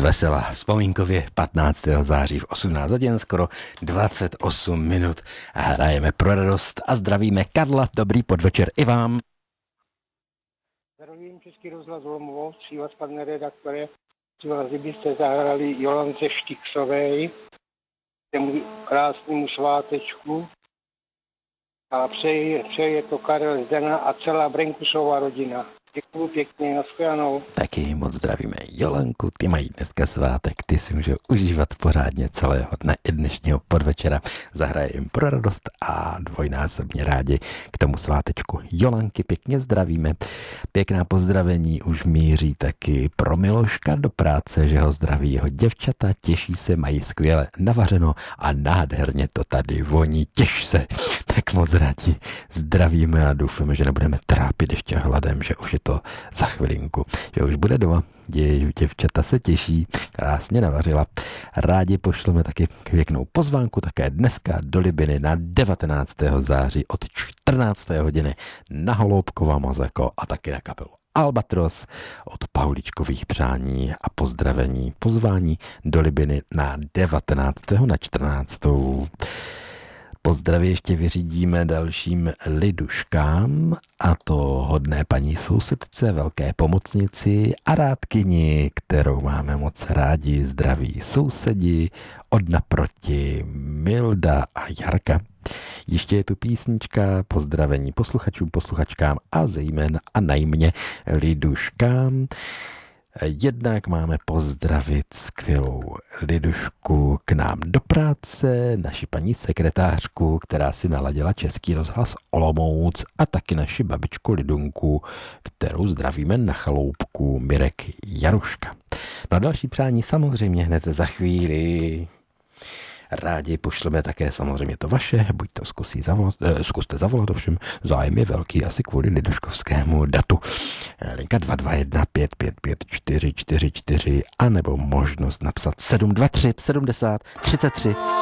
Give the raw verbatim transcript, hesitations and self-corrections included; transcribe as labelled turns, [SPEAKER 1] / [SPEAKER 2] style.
[SPEAKER 1] vesela vzpomínkově patnáctého září v osmnáct hodin, skoro dvacet osm minut. A hrajeme pro radost a zdravíme Karla. Dobrý podvečer i vám.
[SPEAKER 2] Zdravím Český rozhlas Olomouc, při vás, pane redaktore. Při vás, kdybyste zahrali Jolance Štiksovej, těmu krásnému svátečku. A přeje, přeje to Karel Zdena a celá Brenkusová rodina. Děkuju pěkně, nashledanou.
[SPEAKER 1] Taky moc zdravíme Jolanku, ty mají dneska svátek, ty si můžou užívat pořádně celého dne i dnešního podvečera. Zahraje jim pro radost a dvojnásobně rádi k tomu svátečku Jolanky. Pěkně zdravíme. Pěkná pozdravení už míří taky pro Miloška do práce, že ho zdraví jeho děvčata, těší se, mají skvěle navařeno a nádherně to tady voní, těš se. Tak moc rádi zdravíme a doufáme, že nebudeme trápit ještě hladem, že už je to za chvilinku, že už bude doma. Dě, děvčata se těší, krásně navařila. Rádi pošleme taky pěknou pozvánku také dneska do Libiny na devatenáctého září od čtrnácté hodiny na Holoubkova Mazeko a taky na kapelu Albatros od Pauličkových přání a pozdravení. Pozvání do Libiny na devatenáctého na čtrnáctou Pozdraví ještě vyřídíme dalším liduškám, a to hodné paní sousedce, velké pomocnici a rádkyni, kterou máme moc rádi, zdraví sousedi, od naproti Milda a Jarka. Ještě je tu písnička, pozdravení posluchačům, posluchačkám a zejména a najmě liduškám. Jednak máme pozdravit skvělou lidušku k nám do práce, naši paní sekretářku, která si naladila Český rozhlas Olomouc, a taky naši babičku Lidunku, kterou zdravíme na chaloupku, Mirek Jaruška. No a další přání samozřejmě hned za chvíli. Rádi pošleme také samozřejmě to vaše, buď to zkusí zavolat, eh, zkuste zavolat, ovšem zájem je velký asi kvůli liduškovskému datu. Linka dva dva jedna pět pět pět čtyři čtyři čtyři a nebo možnost napsat sedm dva tři sedmdesát třicet tři